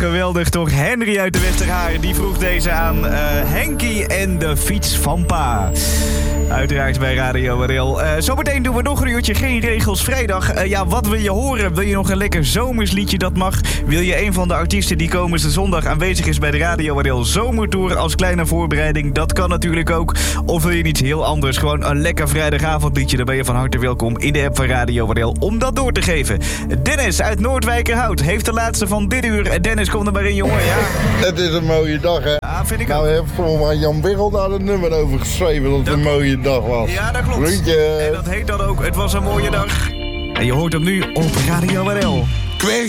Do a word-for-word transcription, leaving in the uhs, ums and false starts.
geweldig toch. Henry uit de Westerhaar, die vroeg deze aan uh, Henkie en de fiets van pa. Uiteraard bij Radio R L. Uh, zometeen doen we nog een uurtje Geen Regels Vrijdag. Uh, ja, wat wil je horen? Wil je nog een lekker zomersliedje? Dat mag. Wil je een van de artiesten die komende zondag aanwezig is bij de Radio R L Zomertour als kleine voorbereiding? Dat kan natuurlijk ook. Of wil je iets heel anders? Gewoon een lekker vrijdagavondliedje. Dan ben je van harte welkom in de app van Radio R L om dat door te geven. Dennis uit Noordwijkerhout heeft de laatste van dit uur. Dennis, kom er maar in, jongen. Ja. Het is een mooie dag, hè? Ja, vind ik nou, ook. heeft volgens mij Jan Birrel daar het nummer over geschreven dat het dat... een mooie dag was. Ja, dat klopt. Groetje. En dat heet dan ook Het was een mooie dag. En je hoort hem nu op Radio R L. Kweek.